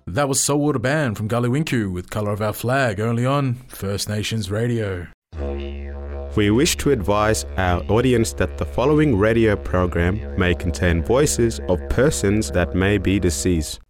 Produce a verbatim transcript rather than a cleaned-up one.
That was Saltwater Band from Gulliwinku with Colour of Our Flag, only on First Nations Radio. We wish to advise our audience that the following radio program may contain voices of persons that may be deceased.